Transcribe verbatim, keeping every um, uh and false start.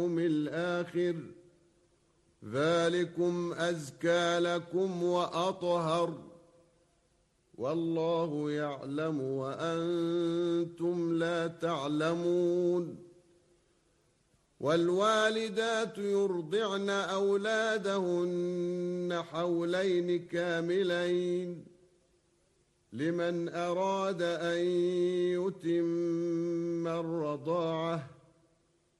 الآخر ذلكم أزكى لكم وأطهر والله يعلم وأنتم لا تعلمون. والوالدات يرضعن أولادهن حولين كاملين لمن أراد أن يتم الرضاعة